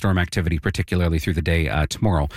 thunderstorm activity, particularly through the day tomorrow.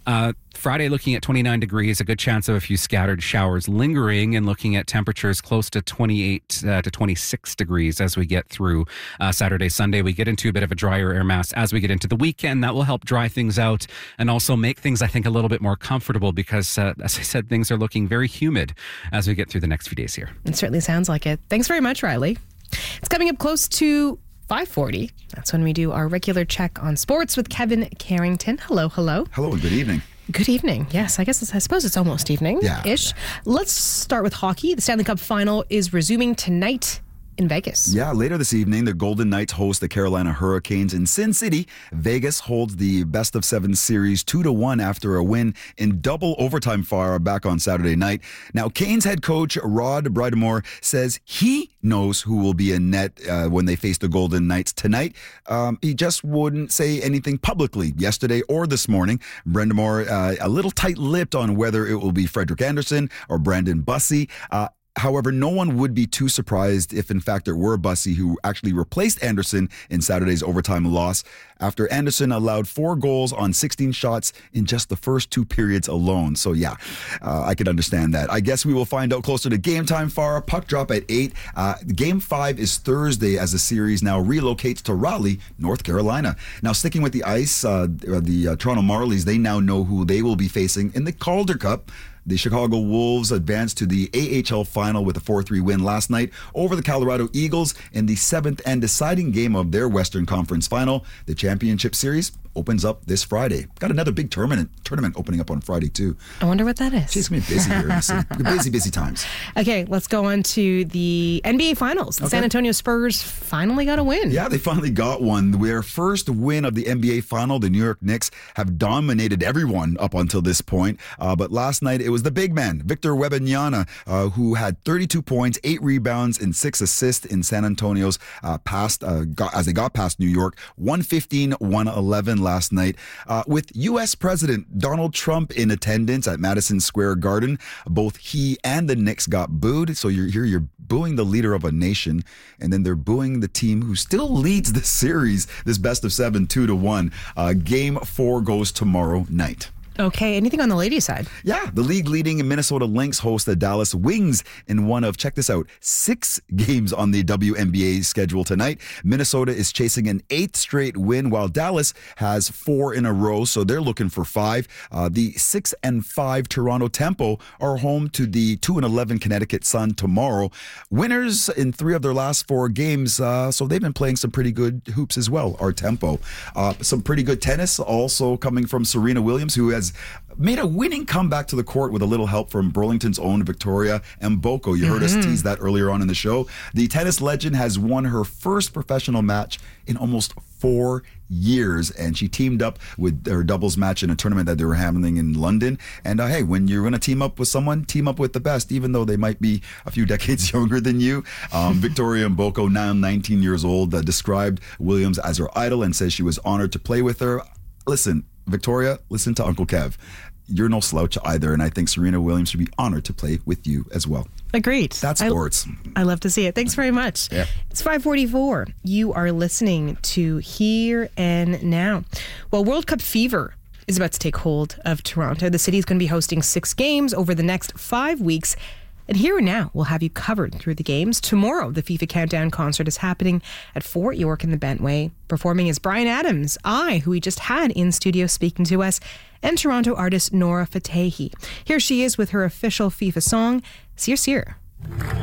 Friday, looking at 29 degrees, a good chance of a few scattered showers lingering, and looking at temperatures close to 28 to 26 degrees as we get through Saturday, Sunday. We get into a bit of a drier air mass as we get into the weekend. That will help dry things out and also make things, I think, a little bit more comfortable because, as I said, things are looking very humid as we get through the next few days here. It certainly sounds like it. Thanks very much, Riley. It's coming up close to 5:40. That's when we do our regular check on sports with Kevin Carrington. Hello. Hello, and good evening. Good evening. Yes, I suppose it's almost evening-ish. Yeah. Let's start with hockey. The Stanley Cup final is resuming tonight in Vegas. Yeah, later this evening, the Golden Knights host the Carolina Hurricanes in Sin City. Vegas holds the best-of-7 series 2-1 after a win in double overtime fire back on Saturday night. Now, Canes head coach Rod Brind'Amour says he knows who will be in net when they face the Golden Knights tonight. He just wouldn't say anything publicly yesterday or this morning. Brind'Amour a little tight-lipped on whether it will be Frederik Andersen or Brandon Bussi. However, no one would be too surprised if, in fact, there were Bussi who actually replaced Andersen in Saturday's overtime loss after Andersen allowed 4 goals on 16 shots in just the first 2 periods alone. So, yeah, I could understand that. I guess we will find out closer to game time, Farah. Puck drop at 8. Game 5 is Thursday as the series now relocates to Raleigh, North Carolina. Now, sticking with the ice, the Toronto Marlies, they now know who they will be facing in the Calder Cup. The Chicago Wolves advanced to the AHL final with a 4-3 win last night over the Colorado Eagles in the 7th and deciding game of their Western Conference final. The championship series opens up this Friday. Got another big tournament opening up on Friday, too. I wonder what that is. It's going to be busy here in the city. Busy times. Okay, let's go on to the NBA Finals. The San Antonio Spurs finally got a win. Yeah, they finally got one. Their first win of the NBA Final. The New York Knicks have dominated everyone up until this point. But last night, it was the big man, Victor Wembanyama, who had 32 points, 8 rebounds, and 6 assists in San Antonio's as they got past New York. 115-111 last night. With U.S. President Donald Trump in attendance at Madison Square Garden, both he and the Knicks got booed. So you're booing the leader of a nation, and then they're booing the team who still leads the series, this best-of-7, 2-1. Game 4 goes tomorrow night. Okay, anything on the ladies' side? Yeah, the league-leading Minnesota Lynx host the Dallas Wings in one of, check this out, 6 games on the WNBA schedule tonight. Minnesota is chasing an 8th straight win, while Dallas has 4 in a row, so they're looking for 5. The 6-5 Toronto Tempo are home to the 2-11 Connecticut Sun tomorrow. Winners in 3 of their last 4 games, so they've been playing some pretty good hoops as well, our Tempo. Some pretty good tennis also coming from Serena Williams, who has made a winning comeback to the court with a little help from Burlington's own Victoria Mboko. You heard us tease that earlier on in the show. The tennis legend has won her first professional match in almost 4 years, and she teamed up with her doubles match in a tournament that they were having in London. And hey, when you're going to team up with someone, team up with the best, even though they might be a few decades younger than you. Victoria Mboko, now 19 years old, described Williams as her idol and says she was honored to play with her. Listen, Victoria, listen to Uncle Kev. You're no slouch either, and I think Serena Williams should be honored to play with you as well. Agreed. That's sports. I love to see it. Thanks very much. Yeah. It's 5:44. You are listening to Here and Now. Well, World Cup fever is about to take hold of Toronto. The city is going to be hosting 6 games over the next 5 weeks. And Here and Now will have you covered through the games. Tomorrow, the FIFA Countdown concert is happening at Fort York in the Bentway. Performing is Bryan Adams, who we just had in studio speaking to us, and Toronto artist Nora Fatehi. Here she is with her official FIFA song, Sear Sear.